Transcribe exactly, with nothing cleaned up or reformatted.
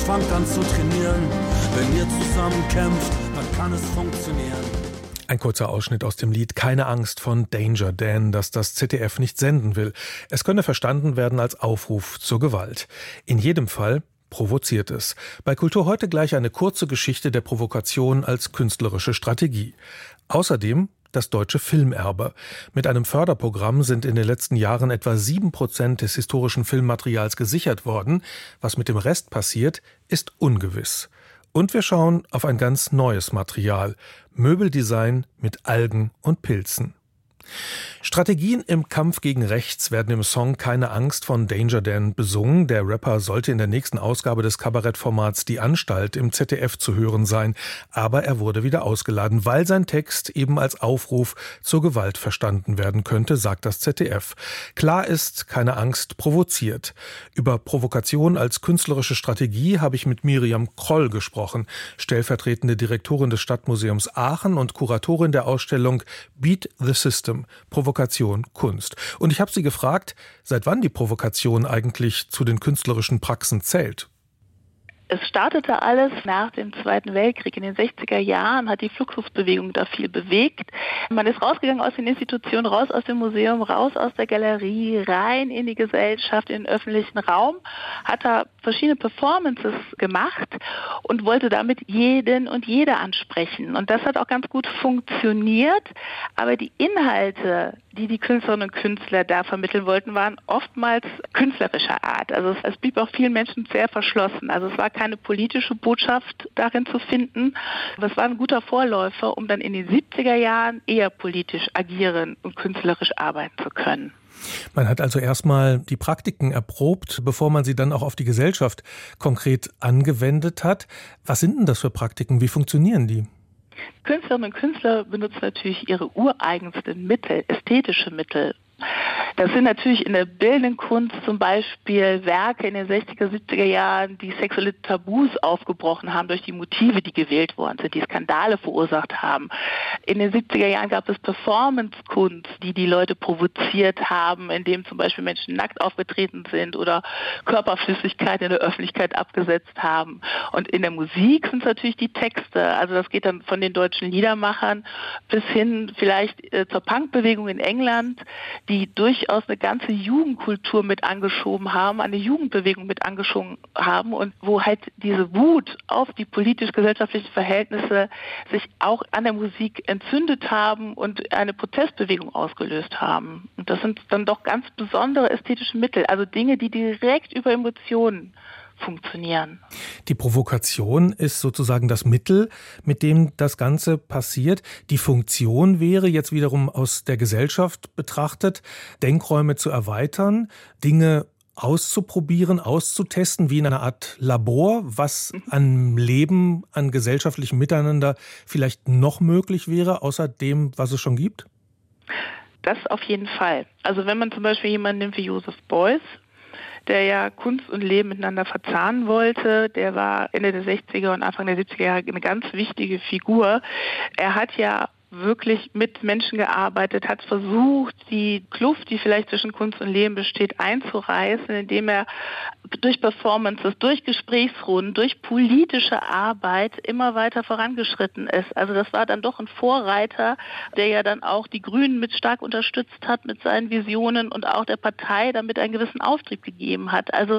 fangt an zu trainieren. Wenn ihr zusammen kämpft, dann kann es funktionieren. Ein kurzer Ausschnitt aus dem Lied Keine Angst von Danger Dan, das das Z D F nicht senden will. Es könne verstanden werden als Aufruf zur Gewalt. In jedem Fall provoziert es. Bei Kultur heute gleich eine kurze Geschichte der Provokation als künstlerische Strategie. Außerdem das deutsche Filmerbe. Mit einem Förderprogramm sind in den letzten Jahren etwa sieben Prozent des historischen Filmmaterials gesichert worden. Was mit dem Rest passiert, ist ungewiss. Und wir schauen auf ein ganz neues Material. Möbeldesign mit Algen und Pilzen. Strategien im Kampf gegen Rechts werden im Song Keine Angst von Danger Dan besungen. Der Rapper sollte in der nächsten Ausgabe des Kabarettformats Die Anstalt im Z D F zu hören sein. Aber er wurde wieder ausgeladen, weil sein Text eben als Aufruf zur Gewalt verstanden werden könnte, sagt das Z D F. Klar ist, Keine Angst provoziert. Über Provokation als künstlerische Strategie habe ich mit Miriam Kroll gesprochen, stellvertretende Direktorin des Stadtmuseums Aachen und Kuratorin der Ausstellung Beat the System. Provokation, Kunst. Und ich habe sie gefragt, seit wann die Provokation eigentlich zu den künstlerischen Praxen zählt. Es startete alles nach dem Zweiten Weltkrieg. In den sechziger Jahren hat die Fluxusbewegung da viel bewegt. Man ist rausgegangen aus den Institutionen, raus aus dem Museum, raus aus der Galerie, rein in die Gesellschaft, in den öffentlichen Raum, hat da verschiedene Performances gemacht und wollte damit jeden und jede ansprechen. Und das hat auch ganz gut funktioniert. Aber die Inhalte, die die Künstlerinnen und Künstler da vermitteln wollten, waren oftmals künstlerischer Art. Also es, es blieb auch vielen Menschen sehr verschlossen. Also es war keine politische Botschaft darin zu finden, aber es war ein guter Vorläufer, um dann in den siebziger Jahren eher politisch agieren und künstlerisch arbeiten zu können. Man hat also erstmal die Praktiken erprobt, bevor man sie dann auch auf die Gesellschaft konkret angewendet hat. Was sind denn das für Praktiken? Wie funktionieren die? Künstlerinnen und Künstler benutzen natürlich ihre ureigensten Mittel, ästhetische Mittel. Das sind natürlich in der bildenden Kunst zum Beispiel Werke in den sechziger, siebziger Jahren, die sexuelle Tabus aufgebrochen haben durch die Motive, die gewählt worden sind, die Skandale verursacht haben. In den siebziger Jahren gab es Performance-Kunst, die die Leute provoziert haben, indem zum Beispiel Menschen nackt aufgetreten sind oder Körperflüssigkeit in der Öffentlichkeit abgesetzt haben. Und in der Musik sind es natürlich die Texte. Also das geht dann von den deutschen Liedermachern bis hin vielleicht äh, zur Punkbewegung in England, die durchaus eine ganze Jugendkultur mit angeschoben haben, eine Jugendbewegung mit angeschoben haben und wo halt diese Wut auf die politisch-gesellschaftlichen Verhältnisse sich auch an der Musik entzündet haben und eine Protestbewegung ausgelöst haben. Und das sind dann doch ganz besondere ästhetische Mittel, also Dinge, die direkt über Emotionen funktionieren. Die Provokation ist sozusagen das Mittel, mit dem das Ganze passiert. Die Funktion wäre jetzt wiederum aus der Gesellschaft betrachtet, Denkräume zu erweitern, Dinge auszuprobieren, auszutesten, wie in einer Art Labor, was an Leben, an gesellschaftlichem Miteinander vielleicht noch möglich wäre, außer dem, was es schon gibt? Das auf jeden Fall. Also wenn man zum Beispiel jemanden nimmt wie Joseph Beuys, der ja Kunst und Leben miteinander verzahnen wollte. Der war Ende der sechziger und Anfang der siebziger Jahre eine ganz wichtige Figur. Er hat ja wirklich mit Menschen gearbeitet, hat versucht, die Kluft, die vielleicht zwischen Kunst und Leben besteht, einzureißen, indem er durch Performances, durch Gesprächsrunden, durch politische Arbeit immer weiter vorangeschritten ist. Also das war dann doch ein Vorreiter, der ja dann auch die Grünen mit stark unterstützt hat mit seinen Visionen und auch der Partei damit einen gewissen Auftrieb gegeben hat. Also